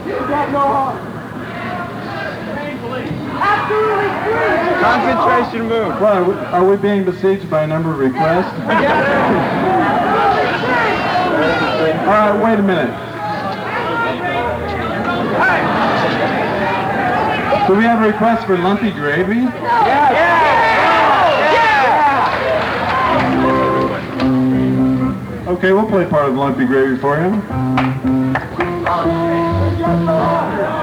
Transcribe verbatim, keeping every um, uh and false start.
Concentration move. Well, are we being besieged by a number of requests? All right, wait a minute. Do we have a request for lumpy gravy? Yeah. Yeah. Okay, we'll play part of lumpy gravy for him.